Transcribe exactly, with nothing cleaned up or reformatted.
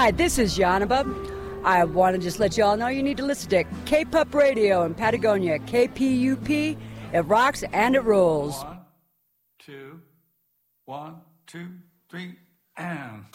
Hi, this is Yanaba. I want to just let you all know you need to listen to K-Pup Radio in Patagonia. K P U P. It rocks and it rolls. One, two, one, two, three, and...